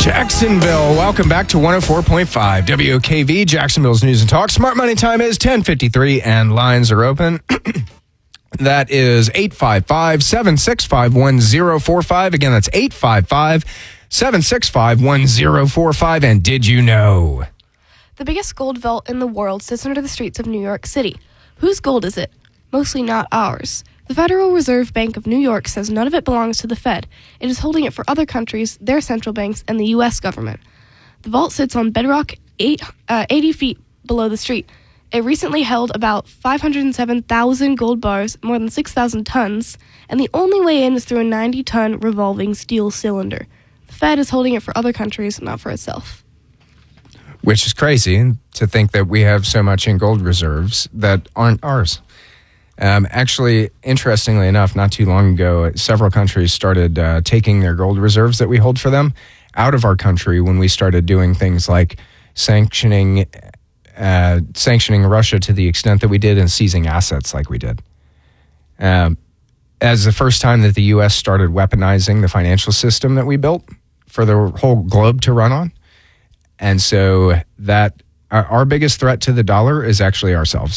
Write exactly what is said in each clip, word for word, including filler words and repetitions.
Jacksonville, welcome back to one oh four point five W O K V, Jacksonville's News and Talk. Smart Money time is ten fifty-three and lines are open. That is eight five five, seven six five, one oh four five. Again, that's eight five five, seven six five, one oh four five. And did you know? The biggest gold vault in the world sits under the streets of New York City. Whose gold is it? Mostly not ours. The Federal Reserve Bank of New York says none of it belongs to the Fed. It is holding it for other countries, their central banks, and the U S government. The vault sits on bedrock eight, uh, eighty feet below the street. It recently held about five hundred seven thousand gold bars, more than six thousand tons, and the only way in is through a ninety-ton revolving steel cylinder. The Fed is holding it for other countries, not for itself. Which is crazy to think that we have so much in gold reserves that aren't ours. Um, actually, interestingly enough, not too long ago, several countries started uh, taking their gold reserves that we hold for them out of our country when we started doing things like sanctioning uh, sanctioning Russia to the extent that we did and seizing assets like we did. Um, as the first time that the U S started weaponizing the financial system that we built for the whole globe to run on. And so that our, our biggest threat to the dollar is actually ourselves.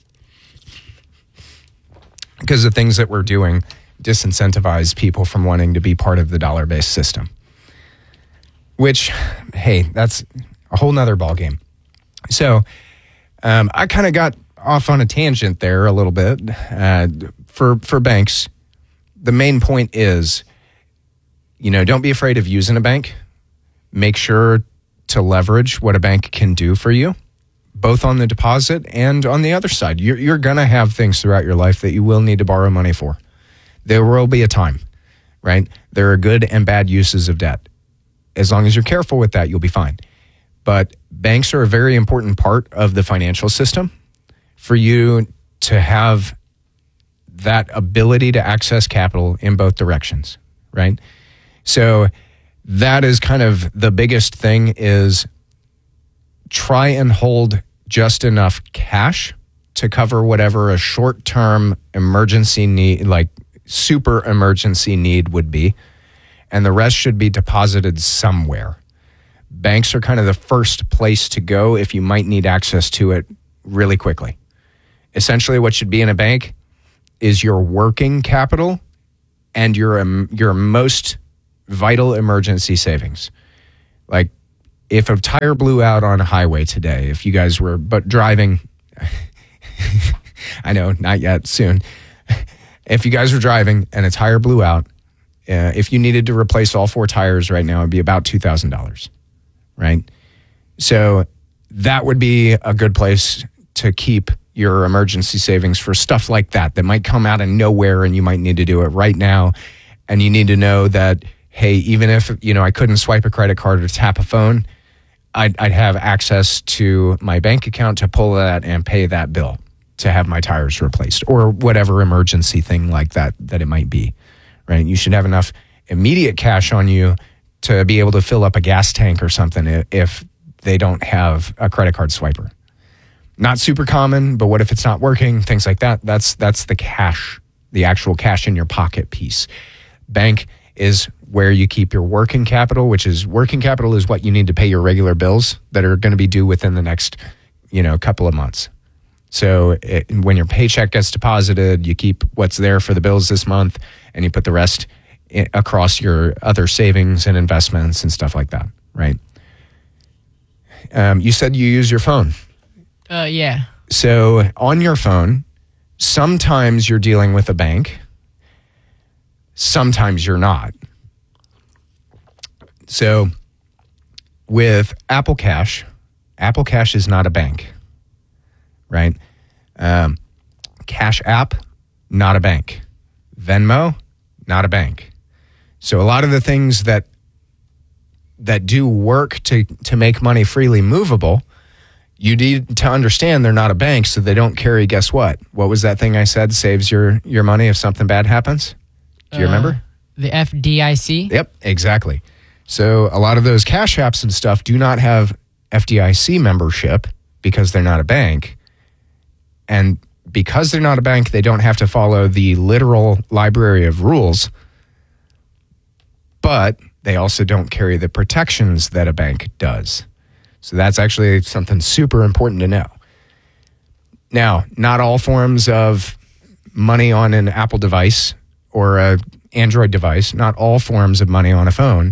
Because the things that we're doing disincentivize people from wanting to be part of the dollar-based system. Which, hey, that's a whole nother ballgame. So um, I kind of got off on a tangent there a little bit. Uh, for, for banks, the main point is, you know, don't be afraid of using a bank. Make sure to leverage what a bank can do for you, both on the deposit and on the other side. You're, you're going to have things throughout your life that you will need to borrow money for. There will be a time, right? There are good and bad uses of debt. As long as you're careful with that, you'll be fine. But banks are a very important part of the financial system. For you to have that ability to access capital in both directions, right? So that is kind of the biggest thing, is try and hold just enough cash to cover whatever a short-term emergency need, like super emergency need would be. And the rest should be deposited somewhere. Banks are kind of the first place to go if you might need access to it really quickly. Essentially, what should be in a bank is your working capital and your um, your most vital emergency savings. Like, if a tire blew out on a highway today, if you guys were but driving, I know, not yet, soon. If you guys were driving and a tire blew out, uh, if you needed to replace all four tires right now, it'd be about two thousand dollars, right? So that would be a good place to keep your emergency savings for stuff like that, that might come out of nowhere and you might need to do it right now. And you need to know that, hey, even if, you know, I couldn't swipe a credit card or tap a phone, I'd, I'd have access to my bank account to pull that and pay that bill to have my tires replaced, or whatever emergency thing like that that it might be, right? You should have enough immediate cash on you to be able to fill up a gas tank or something if they don't have a credit card swiper. Not super common, but what if it's not working? Things like that. That's that's the cash, the actual cash in your pocket piece. Bank is where you keep your working capital, which is working capital is what you need to pay your regular bills that are going to be due within the next, you know, couple of months. So it, when your paycheck gets deposited, you keep what's there for the bills this month, and you put the rest in, across your other savings and investments and stuff like that, right? Um, you said you use your phone. Uh, yeah. So on your phone, sometimes you're dealing with a bank. Sometimes you're not. So with Apple Cash, Apple Cash is not a bank, right? Um, Cash App, not a bank. Venmo, not a bank. So a lot of the things that that do work to, to make money freely movable, you need to understand they're not a bank, so they don't carry, guess what? What was that thing I said saves your, your money if something bad happens? Do you uh, remember? The F D I C? Yep, exactly. So a lot of those cash apps and stuff do not have F D I C membership because they're not a bank. And because they're not a bank, they don't have to follow the literal library of rules. But They also don't carry the protections that a bank does. So that's actually something super important to know. Now, not all forms of money on an Apple device or an Android device, not all forms of money on a phone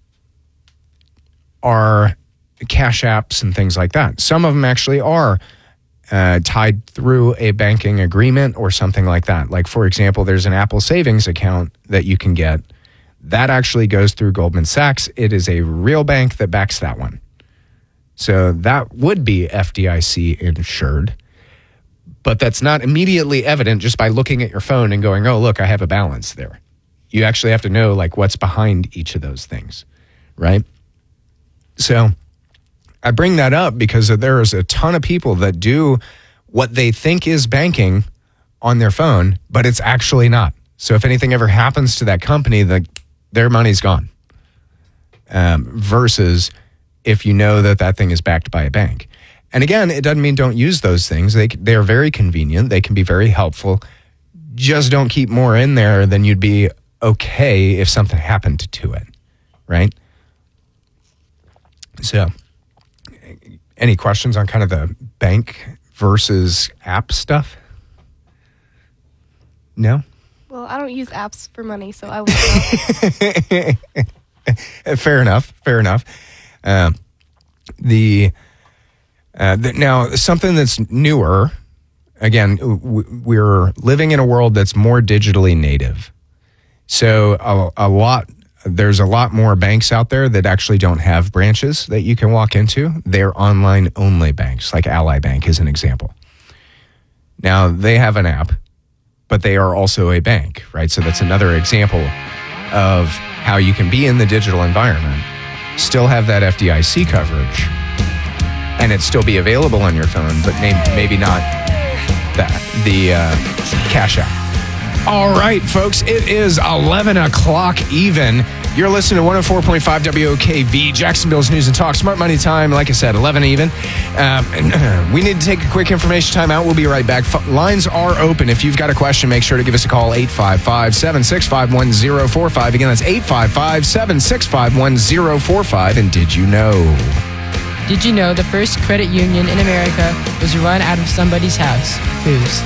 are cash apps and things like that. Some of them actually are uh, tied through a banking agreement or something like that. Like, for example, there's an Apple savings account that you can get. That actually goes through Goldman Sachs. It is a real bank that backs that one. So that would be F D I C insured. But that's not immediately evident just by looking at your phone and going, oh, look, I have a balance there. You actually have to know like what's behind each of those things, right? So I bring that up because there is a ton of people that do what they think is banking on their phone, but it's actually not. So if anything ever happens to that company, the, their money's gone. Um, versus if you know that that thing is backed by a bank. And again, it doesn't mean don't use those things. They they are very convenient. They can be very helpful. Just don't keep more in there than you'd be okay if something happened to it, right? So, any questions on kind of the bank versus app stuff? No? Well, I don't use apps for money, so I wouldn't know. Fair enough. Fair enough. Um, the... Uh, th- now, something that's newer, again, w- we're living in a world that's more digitally native. So a, a lot, there's a lot more banks out there that actually don't have branches that you can walk into. They're online-only banks, like Ally Bank is an example. Now, they have an app, but they are also a bank, right? So that's another example of how you can be in the digital environment, still have that F D I C coverage, and it still be available on your phone, but may- maybe not that, the uh, Cash App. All right, folks, it is eleven o'clock even. You're listening to one oh four point five W O K V, Jacksonville's News and Talk. Smart Money Time, like I said, eleven even. Um, and, we need to take a quick information time out. We'll be right back. F- lines are open. If you've got a question, make sure to give us a call, eight five five, seven six five, one oh four five. Again, that's eight five five, seven six five, one oh four five. And did you know... Did you know the first credit union in America was run out of somebody's house? Whose?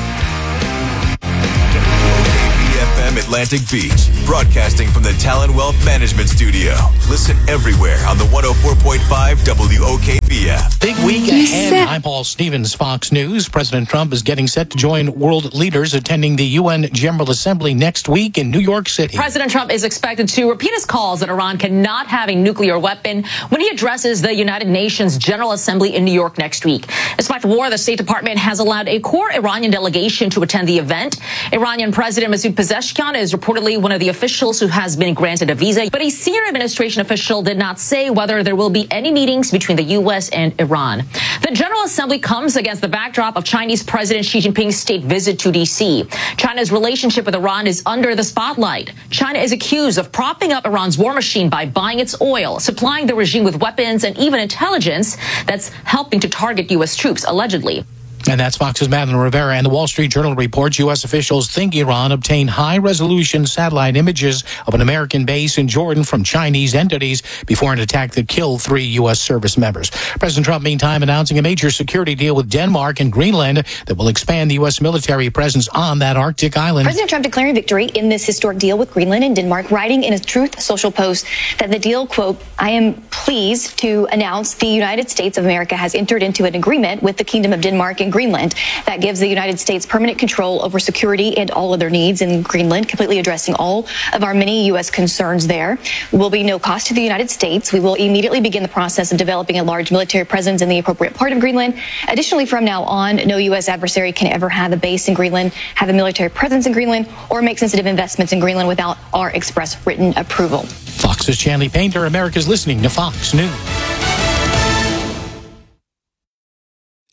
Atlantic Beach, broadcasting from the Talon Wealth Management Studio. Listen everywhere on the one oh four point five W O K V app. Big week ahead. I'm Paul Stevens, Fox News. President Trump is getting set to join world leaders attending the U N General Assembly next week in New York City. President Trump is expected to repeat his calls that Iran cannot have a nuclear weapon when he addresses the United Nations General Assembly in New York next week. Despite war, the State Department has allowed a core Iranian delegation to attend the event. Iranian President Masoud Pezeshkian is reportedly one of the officials who has been granted a visa, but a senior administration official did not say whether there will be any meetings between the U S and Iran. The General Assembly comes against the backdrop of Chinese President Xi Jinping's state visit to D C. China's relationship with Iran is under the spotlight. China is accused of propping up Iran's war machine by buying its oil, supplying the regime with weapons and even intelligence that's helping to target U S troops, allegedly. And that's Fox's Madeline Rivera. And the Wall Street Journal reports U S officials think Iran obtained high-resolution satellite images of an American base in Jordan from Chinese entities before an attack that killed three U S service members. President Trump, meantime, announcing a major security deal with Denmark and Greenland that will expand the U S military presence on that Arctic island. President Trump declaring victory in this historic deal with Greenland and Denmark, writing in a Truth Social post that the deal, quote, I am pleased to announce the United States of America has entered into an agreement with the Kingdom of Denmark and Greenland that gives the United States permanent control over security and all other needs in Greenland, completely addressing all of our many U S concerns there. Will be no cost to the United States. We will immediately begin the process of developing a large military presence in the appropriate part of Greenland. Additionally, from now on, no U S adversary can ever have a base in Greenland, have a military presence in Greenland, or make sensitive investments in Greenland without our express written approval. Fox's Chanley Painter. America's listening to Fox News.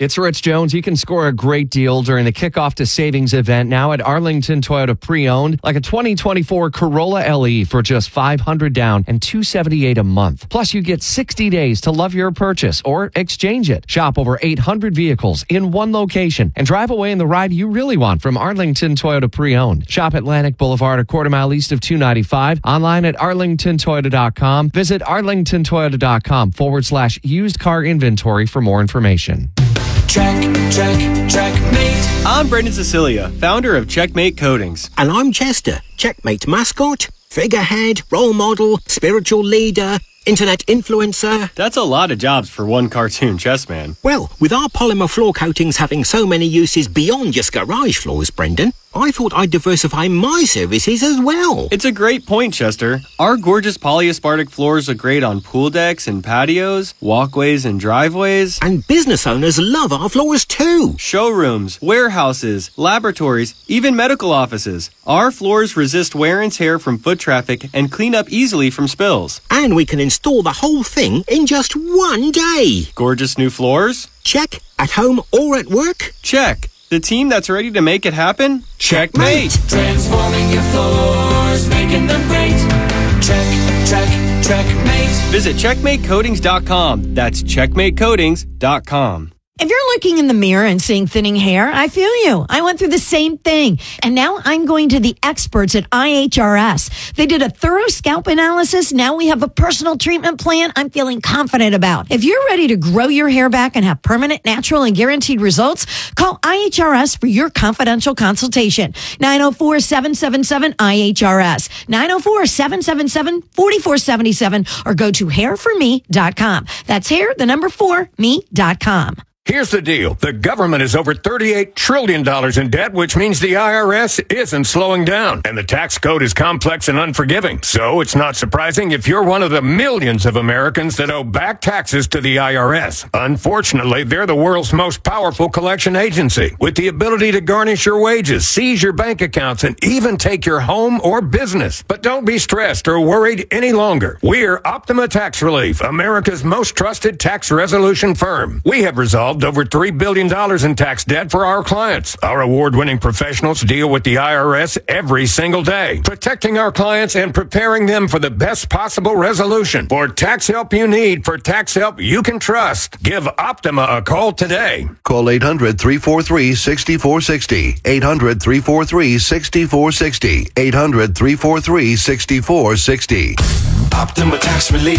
It's Rich Jones. You can score a great deal during the kickoff to savings event now at Arlington Toyota Pre-Owned, like a twenty twenty-four Corolla L E for just five hundred dollars down and two hundred seventy-eight dollars a month. Plus, you get sixty days to love your purchase or exchange it. Shop over eight hundred vehicles in one location and drive away in the ride you really want from Arlington Toyota Pre-Owned. Shop Atlantic Boulevard, a quarter mile east of two ninety-five. Online at arlington toyota dot com. Visit arlington toyota dot com forward slash used car inventory for more information. Check, check, checkmate. I'm Brendan Cecilia, founder of Checkmate Coatings. And I'm Chester, Checkmate mascot, figurehead, role model, spiritual leader, internet influencer. That's a lot of jobs for one cartoon chess man. Well, with our polymer floor coatings having so many uses beyond just garage floors, Brendan, I thought I'd diversify my services as well. It's a great point, Chester. Our gorgeous polyaspartic floors are great on pool decks and patios, walkways and driveways. And business owners love our floors too. Showrooms, warehouses, laboratories, even medical offices. Our floors resist wear and tear from foot traffic and clean up easily from spills. And we can install the whole thing in just one day. Gorgeous new floors? Check. At home or at work? Check. The team that's ready to make it happen? Checkmate! Transforming your floors, making them great. Check, check, checkmate. Visit checkmate coatings dot com. That's checkmate coatings dot com. If you're looking in the mirror and seeing thinning hair, I feel you. I went through the same thing. And now I'm going to the experts at I H R S. They did a thorough scalp analysis. Now we have a personal treatment plan I'm feeling confident about. If you're ready to grow your hair back and have permanent, natural, and guaranteed results, call I H R S for your confidential consultation. nine oh four, seven seven seven, I H R S. nine oh four, seven seven seven, four four seven seven or go to hair for me dot com. That's hair, the number four, me dot com. Here's the deal. The government is over thirty-eight trillion dollars in debt, which means the I R S isn't slowing down. And the tax code is complex and unforgiving. So it's not surprising if you're one of the millions of Americans that owe back taxes to the I R S. Unfortunately, they're the world's most powerful collection agency, with the ability to garnish your wages, seize your bank accounts, and even take your home or business. But don't be stressed or worried any longer. We're Optima Tax Relief, America's most trusted tax resolution firm. We have resolved over three billion dollars in tax debt for our clients. Our award-winning professionals deal with the I R S every single day, protecting our clients and preparing them for the best possible resolution. For tax help you need, for tax help you can trust, give Optima a call today. Call eight hundred, three four three, six four six zero. eight hundred, three four three, six four six zero. eight hundred, three four three, six four six zero. Optima Tax Relief.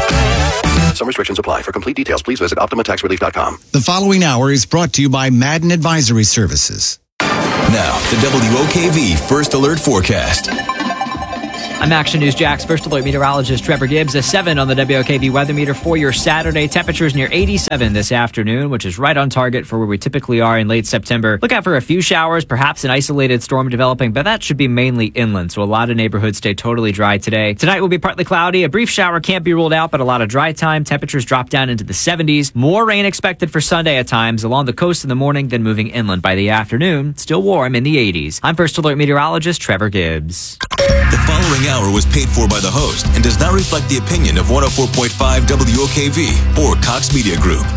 Some restrictions apply. For complete details, please visit optima tax relief dot com. The following hour is brought to you by Madden Advisory Services. Now, the W O K V First Alert Forecast. I'm Action News Jack's First Alert meteorologist Trevor Gibbs. A seven on the W O K V weather meter for your Saturday. Temperatures near eighty-seven this afternoon, which is right on target for where we typically are in late September. Look out for a few showers, perhaps an isolated storm developing, but that should be mainly inland, so a lot of neighborhoods stay totally dry today. Tonight will be partly cloudy. A brief shower can't be ruled out, but a lot of dry time. Temperatures drop down into the seventies. More rain expected for Sunday at times along the coast in the morning, then moving inland by the afternoon. Still warm in the eighties. I'm First Alert meteorologist Trevor Gibbs. The following hour was paid for by the host and does not reflect the opinion of one oh four point five W O K V or Cox Media Group.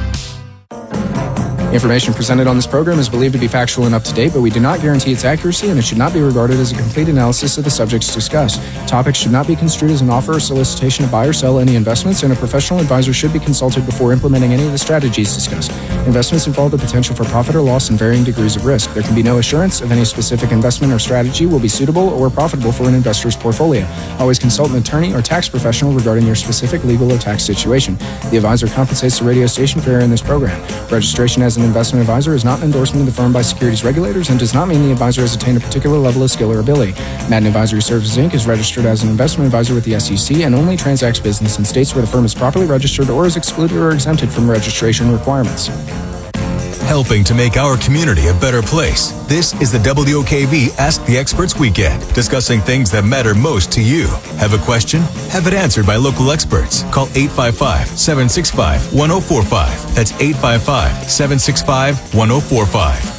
Information presented on this program is believed to be factual and up to date, but we do not guarantee its accuracy, and it should not be regarded as a complete analysis of the subjects discussed. Topics should not be construed as an offer or solicitation to buy or sell any investments, and a professional advisor should be consulted before implementing any of the strategies discussed. Investments involve the potential for profit or loss and varying degrees of risk. There can be no assurance of any specific investment or strategy will be suitable or profitable for an investor's portfolio. Always consult an attorney or tax professional regarding your specific legal or tax situation. The advisor compensates the radio station for airing this program. Registration as an investment advisor is not an endorsement of the firm by securities regulators and does not mean the advisor has attained a particular level of skill or ability. Madden Advisory Services, Incorporated is registered as an investment advisor with the S E C and only transacts business in states where the firm is properly registered or is excluded or exempted from registration requirements. Helping to make our community a better place. This is the W O K V Ask the Experts Weekend, discussing things that matter most to you. Have a question? Have it answered by local experts. Call eight five five, seven six five, one oh four five. That's eight five five, seven six five, one oh four five.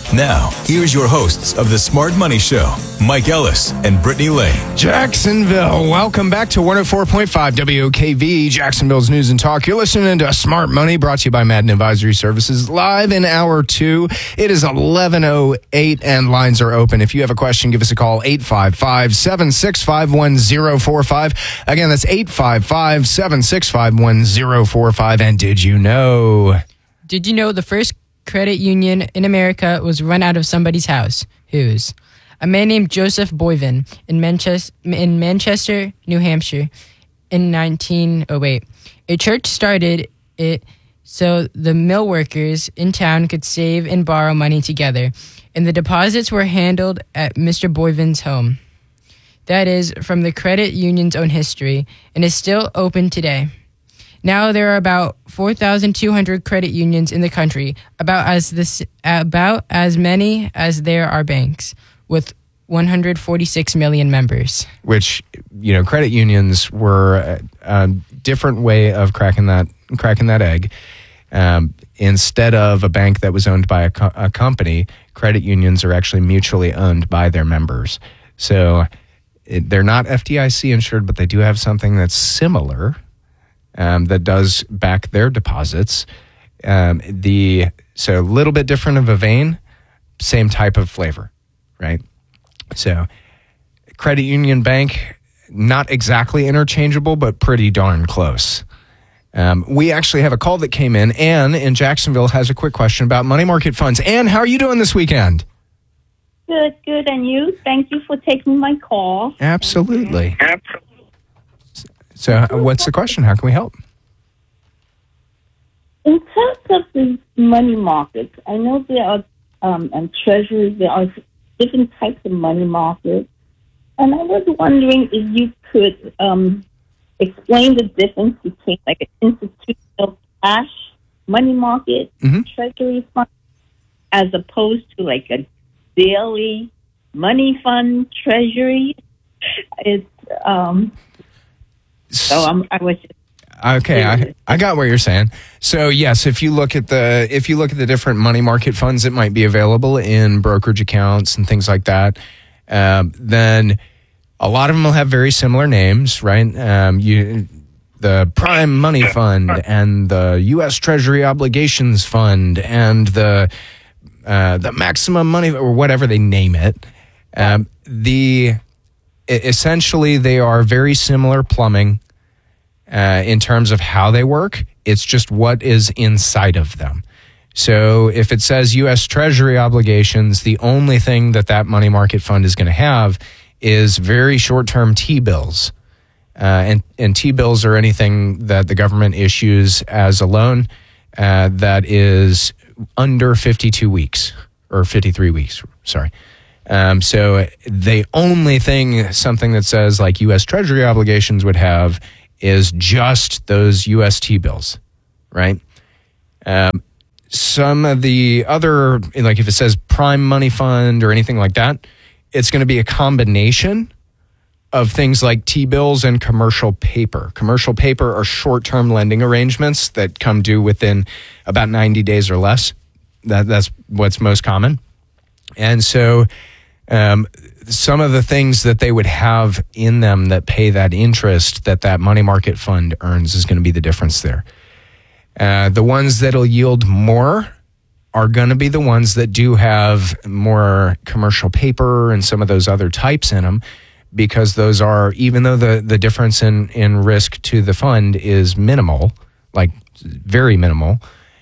Now, here's your hosts of the Smart Money Show, Mike Ellis and Brittany Lane. Jacksonville, welcome back to one oh four point five W O K V, Jacksonville's News and Talk. You're listening to Smart Money, brought to you by Madden Advisory Services, live in hour two. It is eleven oh eight and lines are open. If you have a question, give us a call, eight five five, seven six five, one oh four five. Again, that's eight five five, seven six five, one oh four five. And did you know? Did you know the first credit union in America was run out of somebody's house? Whose? A man named Joseph Boyven in Manchester, in Manchester, New Hampshire in nineteen oh eight. A church started it so the mill workers in town could save and borrow money together, and the deposits were handled at Mister Boyven's home. That is from the credit union's own history, and is still open today. Now there are about four thousand two hundred credit unions in the country, about as this, about as many as there are banks, with one hundred forty-six million members. Which, you know, credit unions were a, a different way of cracking that cracking that egg. Um, instead of a bank that was owned by a, co- a company, credit unions are actually mutually owned by their members. So it, they're not F D I C insured, but they do have something that's similar. Um, that does back their deposits. Um, the so a little bit different of a vein, same type of flavor, right? So credit union bank, not exactly interchangeable, but pretty darn close. Um, we actually have a call that came in. Ann in Jacksonville has a quick question about money market funds. Ann, how are you doing this weekend? Good, good. And you? Thank you for taking my call. Absolutely. Absolutely. So uh, what's the question? How can we help? In terms of the money markets, I know there are, um, and treasuries, there are different types of money markets. And I was wondering if you could um, explain the difference between like an institutional cash money market, mm-hmm. treasury fund, as opposed to like a daily money fund treasury. It's, um, So I'm, I was just okay. I, I got what you're saying. So yes, if you look at the if you look at the different money market funds that might be available in brokerage accounts and things like that, um, then a lot of them will have very similar names, right? Um, you the Prime Money Fund and the U S Treasury Obligations Fund and the uh, the Maximum Money or whatever they name it. Um, the Essentially, they are very similar plumbing uh, in terms of how they work. It's just what is inside of them. So if it says U S Treasury obligations, the only thing that that money market fund is going to have is very short-term T-bills. Uh, and, and T-bills are anything that the government issues as a loan uh, that is under fifty-two weeks or fifty-three weeks, sorry. Um, so the only thing, something that says like U S Treasury obligations would have is just those U S T-bills, right? Um, some of the other, like if it says Prime Money Fund or anything like that, it's going to be a combination of things like T-bills and commercial paper. Commercial paper are short-term lending arrangements that come due within about ninety days or less. That, that's what's most common. And so Um, some of the things that they would have in them that pay that interest that that money market fund earns is going to be the difference there. Uh, the ones that'll yield more are going to be the ones that do have more commercial paper and some of those other types in them, because those are, even though the, the difference in, in risk to the fund is minimal, like very minimal,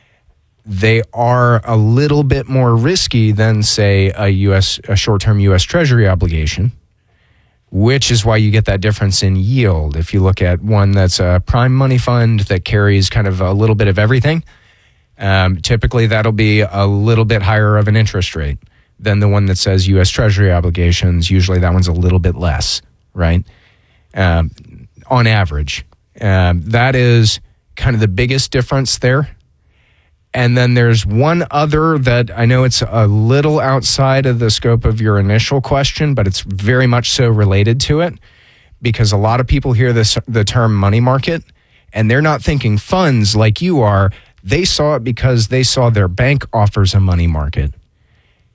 they are a little bit more risky than, say, a U S a short-term U S Treasury obligation, which is why you get that difference in yield. If you look at one that's a prime money fund that carries kind of a little bit of everything, um, typically that'll be a little bit higher of an interest rate than the one that says U S Treasury obligations. Usually that one's a little bit less, right? Um, on average. Um, that is kind of the biggest difference there. And then there's one other that I know it's a little outside of the scope of your initial question, but it's very much so related to it, because a lot of people hear this, the term money market, and they're not thinking funds like you are. They saw it because they saw their bank offers a money market.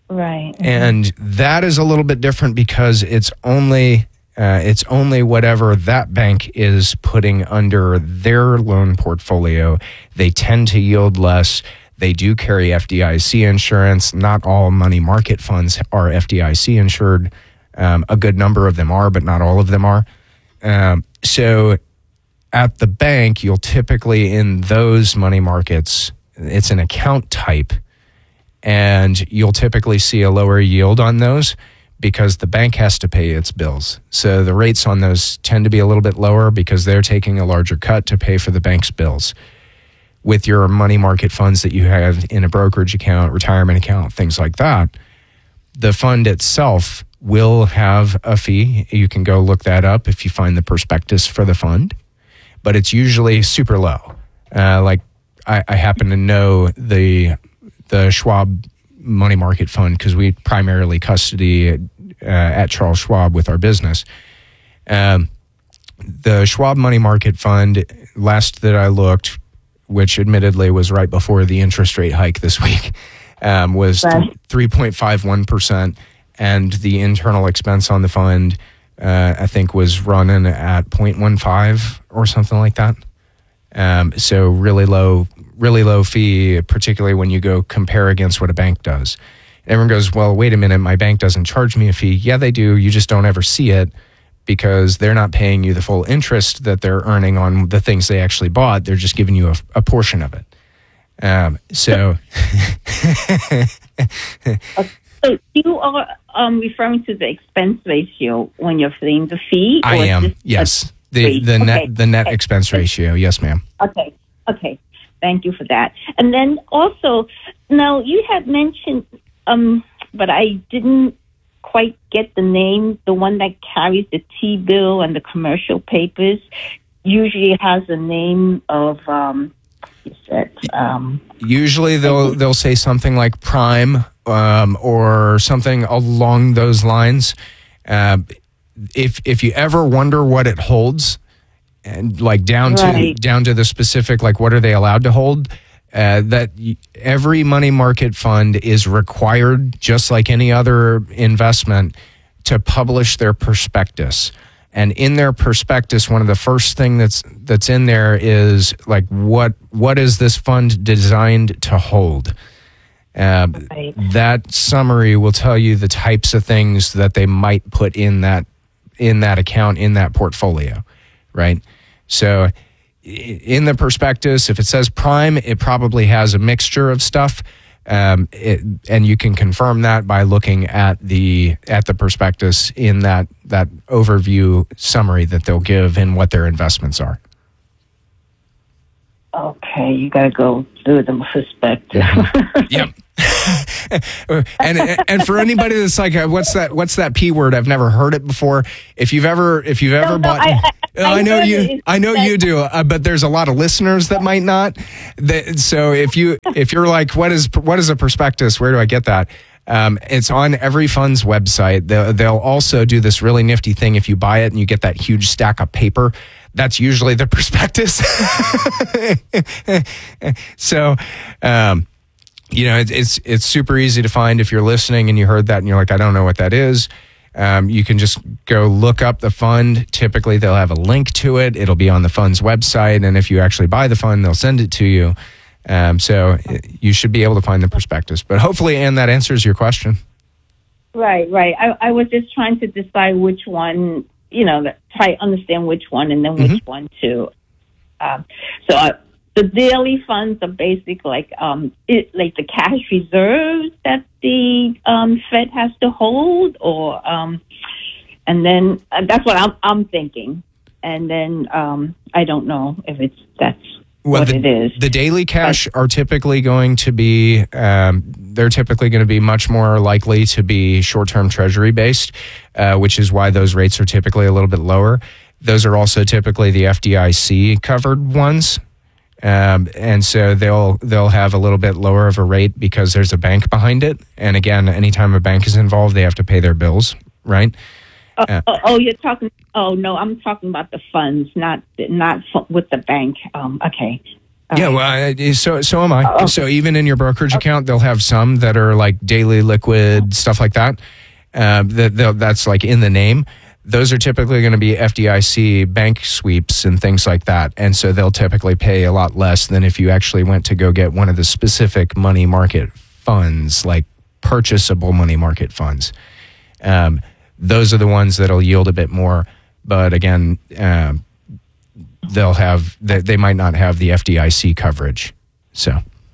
Right. And that is a little bit different because it's only uh, it's only whatever that bank is putting under their loan portfolio. They tend to yield less. They do carry F D I C insurance. Not all money market funds are F D I C insured. Um, a good number of them are, but not all of them are. Um, so at the bank, you'll typically, in those money markets, it's an account type, and you'll typically see a lower yield on those because the bank has to pay its bills. So the rates on those tend to be a little bit lower because they're taking a larger cut to pay for the bank's bills. With your money market funds that you have in a brokerage account, retirement account, things like that, the fund itself will have a fee. You can go look that up if you find the prospectus for the fund, but it's usually super low. Uh, like I, I happen to know the the Schwab money market fund because we primarily custody uh, at Charles Schwab with our business. Um, the Schwab money market fund, last that I looked, which admittedly was right before the interest rate hike this week, um, was Right. three point five one percent. And the internal expense on the fund, uh, I think, was running at zero point one five or something like that. Um, so really low, really low fee, particularly when you go compare against what a bank does. Everyone goes, well, wait a minute, my bank doesn't charge me a fee. Yeah, they do. You just don't ever see it because they're not paying you the full interest that they're earning on the things they actually bought. They're just giving you a, a portion of it. Um, so... So you are um, referring to the expense ratio when you're saying the fee? I or is am, this yes. a The fee? the Okay. net the net Okay. expense ratio, yes, ma'am. Okay, okay. Thank you for that. And then also, now you had mentioned, um, but I didn't quite get the name, the one that carries the T-bill and the commercial papers, usually has a name of, um, is that, um, Usually they'll they'll say something like prime um, or something along those lines. Uh, if if you ever wonder what it holds, and like down Right. to down to the specific, like what are they allowed to hold? Uh, that y- every money market fund is required, just like any other investment, to publish their prospectus. And in their prospectus, one of the first thing that's that's in there is like what what is this fund designed to hold? Uh, That summary will tell you the types of things that they might put in that in that account, in that portfolio, right? So i- in the prospectus, if it says prime, it probably has a mixture of stuff. Um, it, and you can confirm that by looking at the at the prospectus in that that overview summary that they'll give in what their investments are. okay, you got to go through the perspective. Yep. and and for anybody that's like, uh, what's that? What's that P word? I've never heard it before. If you've ever, if you've ever no, bought, I- I- Oh, I, I know heard you. it. I know you do. Uh, but there's a lot of listeners that might not. That, so if you if you're like, what is what is a prospectus? Where do I get that? Um, it's on every fund's website. They'll, they'll also do this really nifty thing. If you buy it and you get that huge stack of paper, that's usually the prospectus. so. Um, You know, it's, it's it's super easy to find if you're listening and you heard that and you're like, I don't know what that is. Um, you can just go look up the fund. Typically, they'll have a link to it. It'll be on the fund's website. And if you actually buy the fund, they'll send it to you. Um, so it, you should be able to find the prospectus. But hopefully, Ann, that answers your question. Right, right. I, I was just trying to decide which one, you know, that- try to understand which one and then which one to. Um, so uh, the daily funds are basically like um, it, like the cash reserves that the um, Fed has to hold, or um, and then uh, that's what I'm I'm thinking, and then um, I don't know if it's that's. Well, what the, it is. the daily cash are typically going to be, um, they're typically going to be much more likely to be short-term treasury based, uh, which is why those rates are typically a little bit lower. Those are also typically the F D I C covered ones. Um, and so they'll, they'll have a little bit lower of a rate because there's a bank behind it. And again, anytime a bank is involved, they have to pay their bills, right? Oh, Uh, oh, oh, you're talking. Oh no, I'm talking about the funds, not not f- with the bank. Um, okay, Yeah, well, I, so so am I. So even in your brokerage account, they'll have some that are like daily liquid, stuff like that. Uh, that they'll- that's like in the name. Those are typically going to be F D I C bank sweeps and things like that. And so they'll typically pay a lot less than if you actually went to go get one of the specific money market funds, like purchasable money market funds. Um, those are the ones that'll yield a bit more. But again, um, they'll have, they, they might not have the F D I C coverage. So.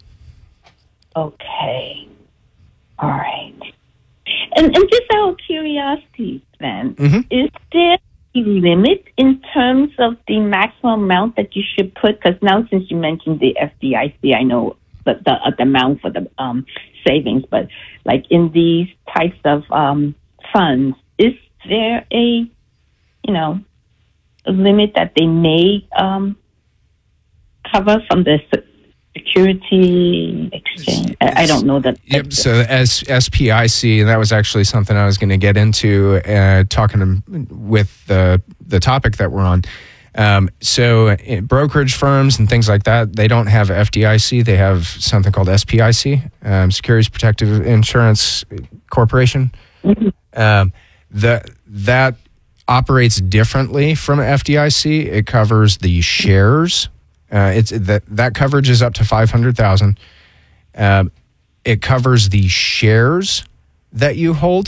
Okay. All right. And, and just out of curiosity, then, Mm-hmm. is there a limit in terms of the maximum amount that you should put? Because now, since you mentioned the F D I C, I know the, the, uh, the amount for the um, savings, but like in these types of um, funds, is there a, you know, a limit that they may um, cover from the se- security exchange? I, I don't know that. Yep. So as S P I C, and that was actually something I was going to get into, uh, talking to, with the the topic that we're on. Um, so uh, brokerage firms and things like that, they don't have F D I C. They have something called S P I C, um, Securities Protective Insurance Corporation. Um, the that operates differently from F D I C. It covers the shares. Uh, it's that that coverage is up to five hundred thousand. Um, it covers the shares that you hold,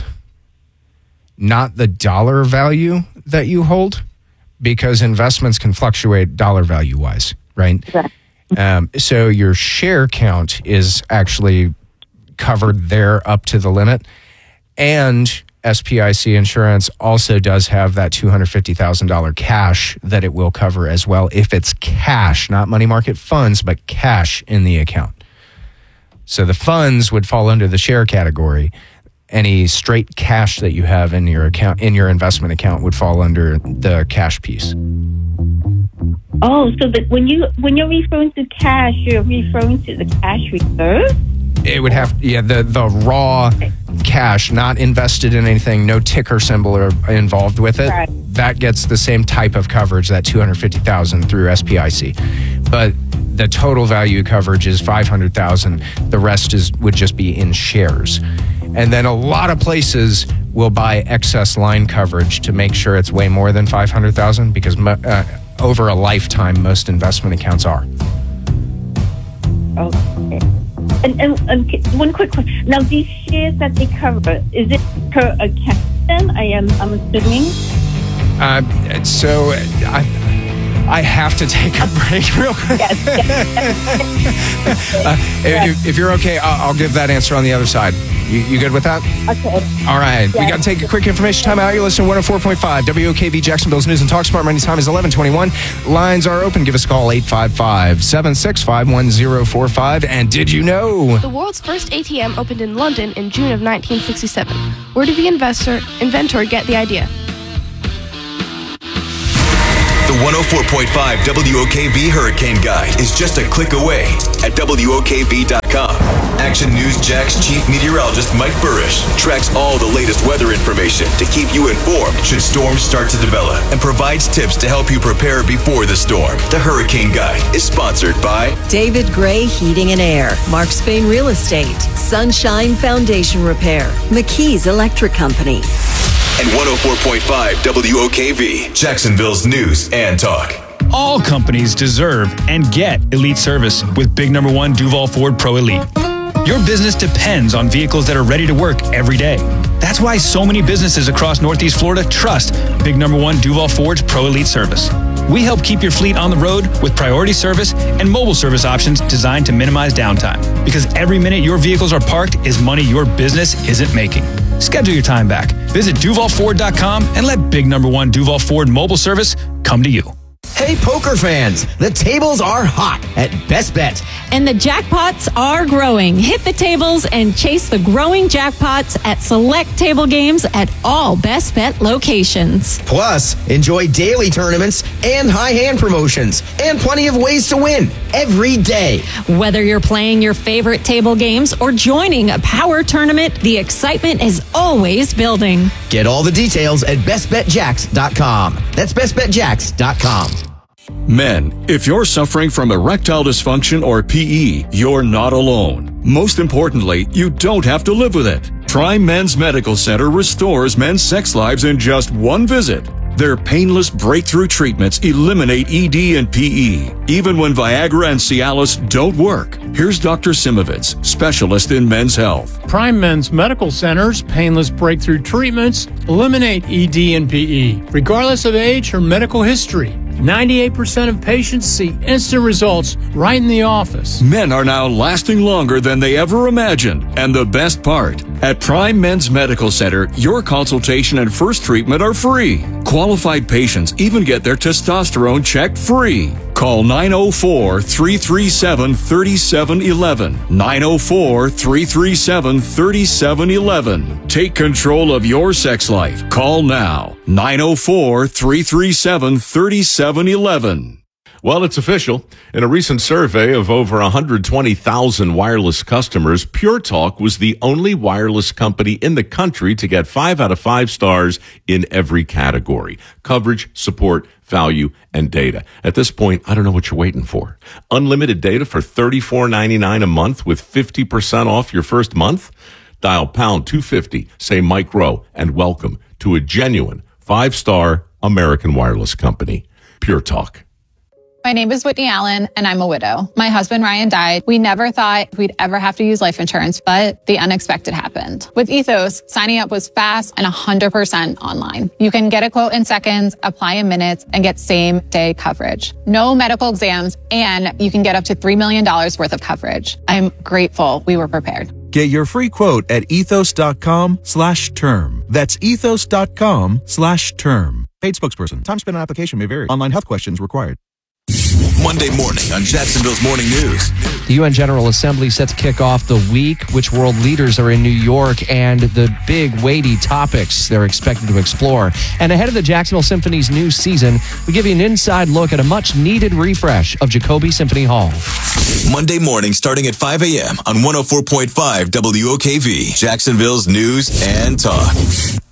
not the dollar value that you hold, because investments can fluctuate dollar value wise, right? Um, so your share count is actually covered there up to the limit, and S P I C insurance also does have that two hundred fifty thousand dollars cash that it will cover as well if it's cash, not money market funds, but cash in the account. So the funds would fall under the share category. Any straight cash that you have in your account, in your investment account, would fall under the cash piece. Oh, so that when you when you're referring to cash, you're referring to the cash reserve? It would have, yeah, the, the raw cash, not invested in anything, no ticker symbol or involved with it. Right. That gets the same type of coverage, that two hundred fifty thousand dollars through S P I C. But the total value coverage is five hundred thousand dollars. The rest is would just be in shares. And then a lot of places will buy excess line coverage to make sure it's way more than five hundred thousand dollars because mo- uh, over a lifetime, most investment accounts are. Okay. And, and, and one quick question. Now, these shares that they cover, is it per account then? I am, I'm assuming? Uh, so I, I have to take a break real quick. Yes, uh, if, if you're okay, I'll, I'll give that answer on the other side. You, you good with that? Okay. All right. We Yes. got to take a quick information time out. You're listening to one oh four point five W O K V Jacksonville's News and Talk. Smart Money time is eleven twenty-one. Lines are open. Give us a call, eight five five, seven six five, one oh four five. And did you know? The world's first A T M opened in London in June of nineteen sixty-seven. Where did the investor inventor get the idea? The one oh four point five W O K V Hurricane Guide is just a click away at W O K V dot com. Action News Jack's chief meteorologist Mike Burrish tracks all the latest weather information to keep you informed should storms start to develop and provides tips to help you prepare before the storm. The Hurricane Guide is sponsored by David Gray Heating and Air, Mark Spain Real Estate, Sunshine Foundation Repair, McKee's Electric Company. and one oh four point five W O K V, Jacksonville's News and Talk. All companies deserve and get elite service with Big Number One Duval Ford Pro Elite. Your business depends on vehicles that are ready to work every day. That's why so many businesses across Northeast Florida trust Big Number One Duval Ford's Pro Elite service. We help keep your fleet on the road with priority service and mobile service options designed to minimize downtime. Because every minute your vehicles are parked is money your business isn't making. Schedule your time back. Visit Duval Ford dot com and let Big Number One Duval Ford mobile service come to you. Hey, poker fans, the tables are hot at Best Bet. And the jackpots are growing. Hit the tables and chase the growing jackpots at select table games at all Best Bet locations. Plus, enjoy daily tournaments and high hand promotions and plenty of ways to win every day. Whether you're playing your favorite table games or joining a power tournament, the excitement is always building. Get all the details at Best Bet Jacks dot com. That's Best Bet Jacks dot com. Men, if you're suffering from erectile dysfunction or P E, you're not alone. Most importantly, you don't have to live with it. Prime Men's Medical Center restores men's sex lives in just one visit. Their painless breakthrough treatments eliminate E D and P E, even when Viagra and Cialis don't work. Here's Doctor Simovitz, specialist in men's health. Prime Men's Medical Center's painless breakthrough treatments eliminate E D and P E, regardless of age or medical history. ninety-eight percent of patients see instant results right in the office. Men are now lasting longer than they ever imagined. And the best part, at Prime Men's Medical Center, your consultation and first treatment are free. Qualified patients even get their testosterone checked free. Call nine oh four, three three seven, three seven one one. nine oh four, three three seven, three seven one one. Take control of your sex life. Call now. nine oh four, three three seven, three seven one one. Well, it's official. In a recent survey of over one hundred twenty thousand wireless customers, Pure Talk was the only wireless company in the country to get five out of five stars in every category: coverage, support, value, and data. At this point, I don't know what you're waiting for. Unlimited data for thirty-four ninety-nine a month with fifty percent off your first month? Dial pound two fifty, say Mike Rowe, and welcome to a genuine five-star American wireless company. Pure Talk. My name is Whitney Allen, and I'm a widow. My husband, Ryan, died. We never thought we'd ever have to use life insurance, but the unexpected happened. With Ethos, signing up was fast and one hundred percent online. You can get a quote in seconds, apply in minutes, and get same-day coverage. No medical exams, and you can get up to three million dollars worth of coverage. I'm grateful we were prepared. Get your free quote at ethos.com slash term. That's ethos.com slash term. Paid spokesperson. Time spent on application may vary. Online health questions required. Monday morning on Jacksonville's Morning News. The U N General Assembly set to kick off the week. Which world leaders are in New York and the big, weighty topics they're expected to explore. And ahead of the Jacksonville Symphony's new season, we give you an inside look at a much-needed refresh of Jacoby Symphony Hall. Monday morning starting at five a.m. on one oh four point five W O K V, Jacksonville's News and Talk.